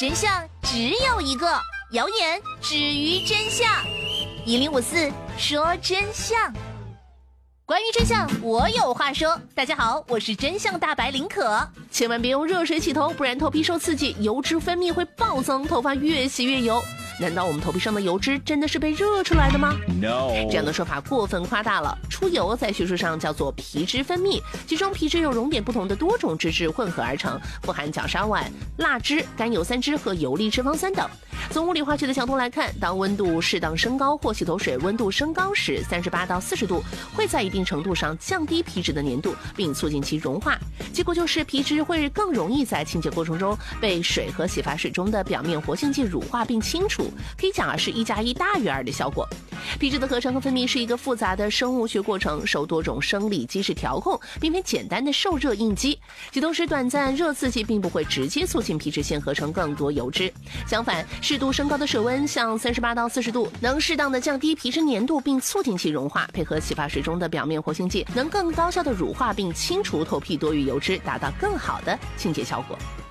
真相只有一个，谣言止于真相。1054说真相。关于真相，我有话说。大家好，我是真相大白林可。千万别用热水洗头，不然头皮受刺激，油脂分泌会暴增，头发越洗越油。难道我们头皮上的油脂真的是被热出来的吗 ？No， 这样的说法过分夸大了。出油在学术上叫做皮脂分泌，其中皮脂由熔点不同的多种脂质混合而成，富含角鲨烷、蜡脂、甘油三酯和游离脂肪酸等。从物理化学的角度来看，当温度适当升高或洗头水温度升高时，38到40度会在一定程度上降低皮脂的粘度，并促进其融化。结果就是皮脂会更容易在清洁过程中被水和洗发水中的表面活性剂乳化并清除，可以讲是1+1大于2的效果。皮脂的合成和分泌是一个复杂的生物学过程，受多种生理机制调控，并非简单的受热应激。洗头时短暂热刺激并不会直接促进皮脂腺合成更多油脂，相反，适度升高的水温，像38到40度，能适当的降低皮脂粘度并促进其融化，配合洗发水中的表面活性剂，能更高效的乳化并清除头皮多余油脂，达到更好的清洁效果。